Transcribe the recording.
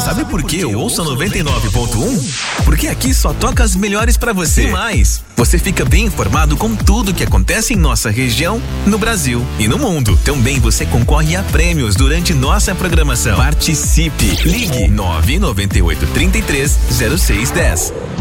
Sabe por que eu ouço 99.1? Porque aqui só toca as melhores pra você. E mais, você fica bem informado com tudo que acontece em nossa região, no Brasil e no mundo. Também você concorre a prêmios durante nossa programação. Participe. Ligue 998 33 0610.